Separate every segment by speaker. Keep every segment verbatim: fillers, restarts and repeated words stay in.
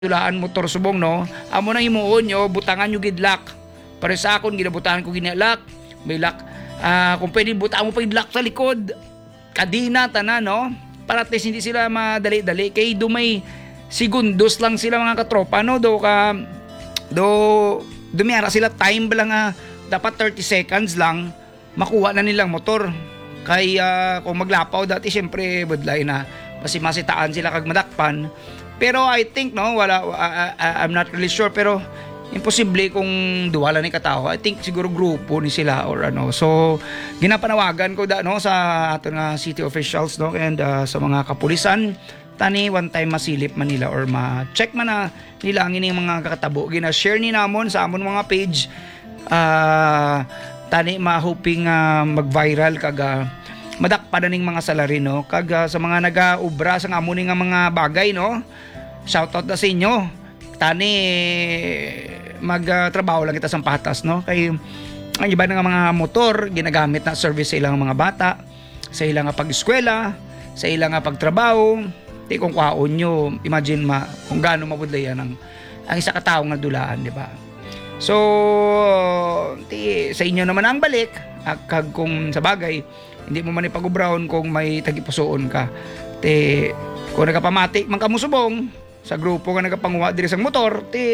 Speaker 1: dulaan motor subong no, amo na himuon nyo, butangan nyo gidlak. Para sa akon, ginabutangan ko ginalak. May lock. Uh, kung pwede, butaan mo pa yung lock sa likod. Kadina, tanan, no? Para at least hindi sila madali-dali. Kay dumay segundos lang sila mga katropa, no? Do ka, do, dumiyara sila time ba lang, uh, dapat thirty seconds lang, makuha na nilang motor. Kay uh, kung maglapaw dati, syempre, budlay na. Masi-masitaan sila kag madakpan. Pero I think, no, wala, uh, uh, I'm not really sure, pero imposible kung duwala ni katao. I think siguro grupo ni sila or ano. So, ginapanawagan ko da, no, sa ato nga city officials, no, and uh, sa mga kapulisan, tani one time masilip man nila or ma-check man na nila ang ining mga kakatabo. Gina-share ni namon sa amon mga page. Uh, tani ma-hoping uh, mag-viral kag uh, madakpa na ning mga salary, no, kag uh, sa mga naga-ubra sa amon nga mga bagay, no. Shoutout na sa inyo. Tani magtrabaho uh, lang kita sa patas, no? Kay ang iba nga mga motor ginagamit na service sa ilang mga bata, sa ilang nga pag-eskwela, sa ilang nga pagtrabaho. Ti kung kwaon nyo, imagine ma kung gaano mabudlayan ang ang isa ka tawo nga dulaan, di ba? So, ti sa inyo naman ang balik, kag kung sa bagay hindi mo man ipag-ubrawon kung may tagipusoon ka. Ti kung nagapamatik man kamo subong sa grupo nga nagapanguha diri sa motor, ti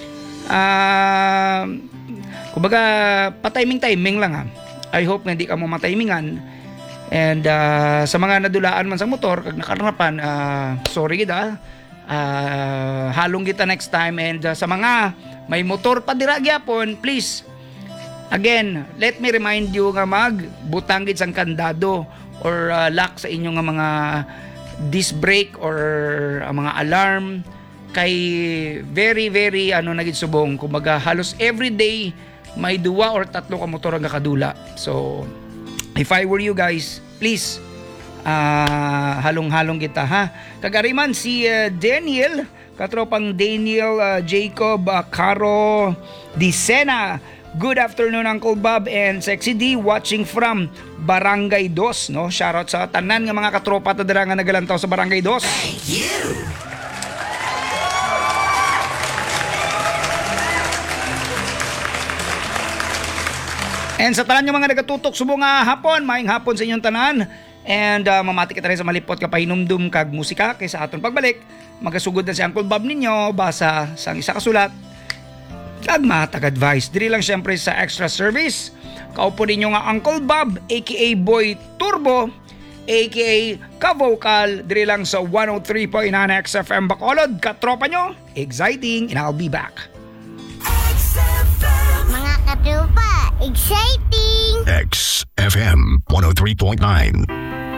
Speaker 1: uh, kumbaga pa-timing-timing lang ha. I hope nga hindi ka mo matimingan. And uh, sa mga nadulaan man sa motor kag nakaranapan, uh, sorry gid ah. Uh, halong kita next time. And uh, sa mga may motor pa dira gyapon, please, again, let me remind you nga mag butang gid sang kandado or uh, lock sa inyo nga mga disc brake or ang mga alarm. Kay very very ano nagid subong, kumbaga halos everyday may duwa or tatlo ka motor nga kadula. So if I were you guys, please uh, halong-halong kita ha. Kagariman si uh, Daniel, katropang Daniel uh, Jacob uh, Caro Dicena. Good afternoon Uncle Bob and Sexy D, watching from Barangay Dos, no? Shoutout sa tanan nga mga katropa ta dira nga nagalantaw sa Barangay Dos.
Speaker 2: Thank you.
Speaker 1: And sa tanan nga mga nagatutok subong nga hapon, maayong hapon sa inyong tanan. And uh, mamati kita rin sa malipot ka pahinumdum kag musika kaysa aton pagbalik. Magasugod na si Uncle Bob ninyo basa sa isa kasulat kag matag advice. Diri lang syempre sa extra service. Kaupo ninyo nga Uncle Bob aka Boy Turbo aka Ka-Vocal diri lang sa one oh three point nine X F M Bacolod. Katropa nyo, exciting, and I'll be back.
Speaker 3: Mga katropa, exciting!
Speaker 2: X F M one oh three point nine.